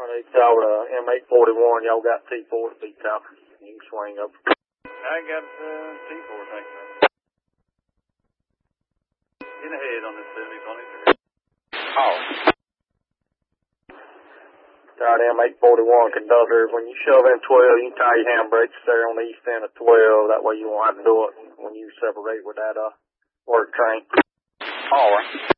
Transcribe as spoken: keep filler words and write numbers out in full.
They called uh, M eight forty-one. Y'all got T four to beat out. You can swing up. I got uh, T four, thanks, man. Get ahead on this seventy twenty-three. Oh. Got M eight forty-one conductor. When you shove in twelve, you can tie your handbrakes there on the east end of twelve. That way you won't have to do it when you separate with that uh work train. All right.